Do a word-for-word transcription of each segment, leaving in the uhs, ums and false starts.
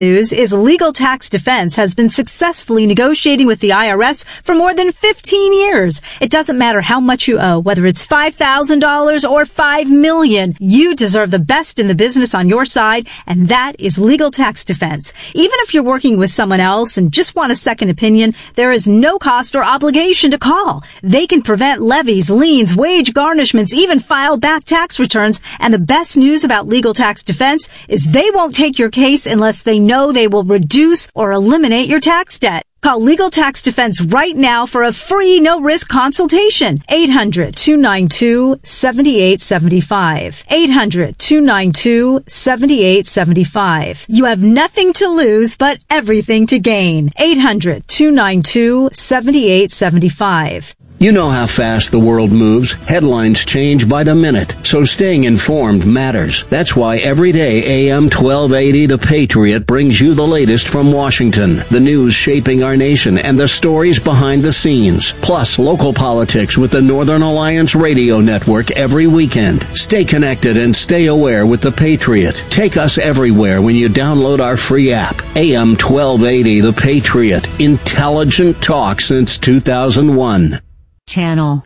News is Legal Tax Defense has been successfully negotiating with the I R S for more than fifteen years. It doesn't matter how much you owe, whether it's five thousand dollars or five million dollars. You deserve the best in the business on your side, and that is Legal Tax Defense. Even if you're working with someone else and just want a second opinion, there is no cost or obligation to call. They can prevent levies, liens, wage garnishments, even file back tax returns. And the best news about Legal Tax Defense is they won't take your case unless they know know they will reduce or eliminate your tax debt. Call Legal Tax Defense right now for a free, no-risk consultation. eight hundred, two nine two, seven eight seven five. eight hundred, two nine two, seven eight seven five. You have nothing to lose, but everything to gain. eight hundred, two nine two, seven eight seven five. You know how fast the world moves. Headlines change by the minute, so staying informed matters. That's why every day A M twelve eighty The Patriot brings you the latest from Washington, the news shaping our nation, and the stories behind the scenes. Plus, local politics with the Northern Alliance Radio Network every weekend. Stay connected and stay aware with The Patriot. Take us everywhere when you download our free app. A M twelve eighty The Patriot. Intelligent talk since two thousand one. Channel.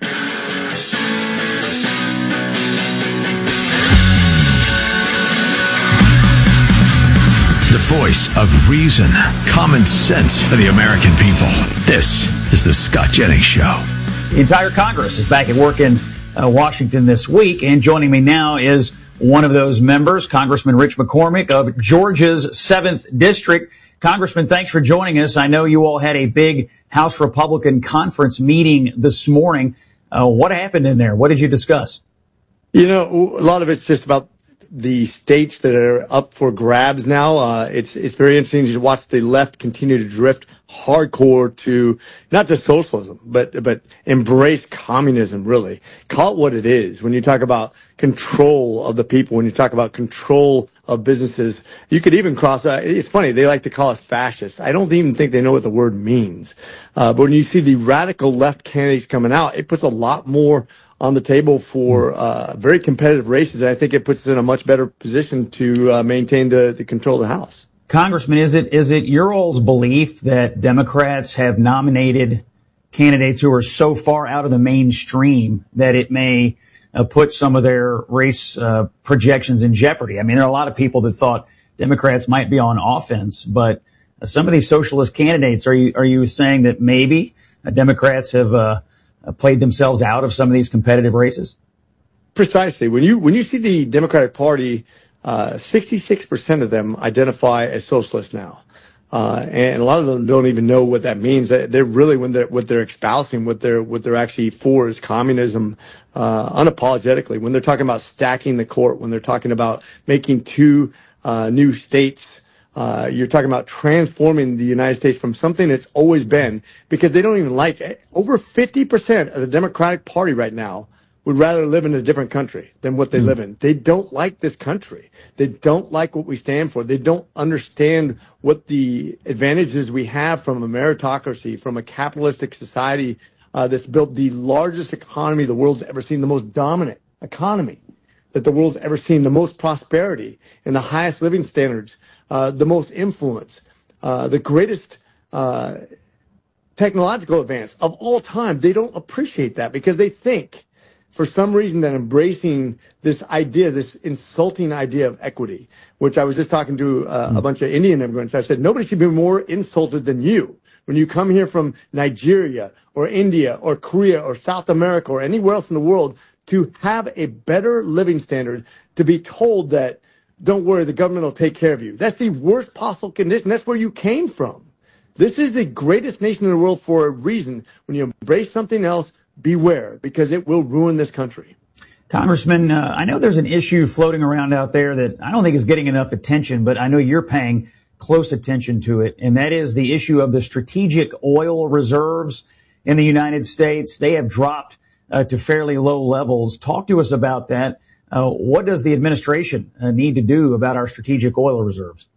The voice of reason, common sense for the American people. This is the Scott Jennings Show. The entire Congress is back at work in uh, Washington this week, and joining me now is one of those members, Congressman Rich McCormick of Georgia's seventh District. Congressman, thanks for joining us. I know you all had a big House Republican conference meeting this morning. Uh, what happened in there? What did you discuss? You know, a lot of it's just about the states that are up for grabs now. Uh, it's it's very interesting to watch the left continue to drift hardcore to not just socialism, but but embrace communism, really. Call it what it is. When you talk about control of the people, when you talk about control of businesses, you could even cross, uh, it's funny, they like to call us fascists. I don't even think they know what the word means. Uh, but when you see the radical left candidates coming out, it puts a lot more on the table for uh, very competitive races. And I think it puts us in a much better position to uh, maintain the, the control of the House. Congressman, is it is it your all's belief that Democrats have nominated candidates who are so far out of the mainstream that it may uh, put some of their race uh, projections in jeopardy? I mean, there are a lot of people that thought Democrats might be on offense, but uh, some of these socialist candidates, are you are you saying that maybe uh, Democrats have uh, played themselves out of some of these competitive races? Precisely. When you when you see the Democratic Party, Uh, sixty-six percent of them identify as socialists now. Uh, and a lot of them don't even know what that means. They're really, when they're, what they're espousing, what they're, what they're actually for is communism, uh, unapologetically. When they're talking about stacking the court, when they're talking about making two, uh, new states, uh, you're talking about transforming the United States from something that's always been, because they don't even like it. Over fifty percent of the Democratic Party right now would rather live in a different country than what they live in. They don't like this country. They don't like what we stand for. They don't understand what the advantages we have from a meritocracy, from a capitalistic society uh, that's built the largest economy the world's ever seen, the most dominant economy that the world's ever seen, the most prosperity and the highest living standards, uh, the most influence, uh, the greatest uh, technological advance of all time. They don't appreciate that because they think, for some reason, that embracing this idea, this insulting idea of equity, which I was just talking to uh, a bunch of Indian immigrants. I said, nobody should be more insulted than you. When you come here from Nigeria or India or Korea or South America or anywhere else in the world, to have a better living standard, to be told that, don't worry, the government will take care of you. That's the worst possible condition. That's where you came from. This is the greatest nation in the world for a reason. When you embrace something else, beware, because it will ruin this country. Congressman, uh, I know there's an issue floating around out there that I don't think is getting enough attention, but I know you're paying close attention to it, and that is the issue of the strategic oil reserves in the United States. They have dropped uh, to fairly low levels. Talk to us about that. Uh, what does the administration uh, need to do about our strategic oil reserves?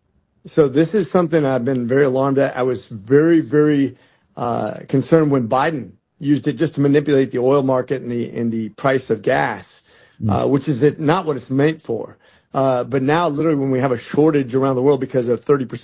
So this is something I've been very alarmed at. I was very, very uh, concerned when Biden used it just to manipulate the oil market and the and the price of gas, uh, which is not what it's meant for. Uh, but now, literally, when we have a shortage around the world because of thirty percent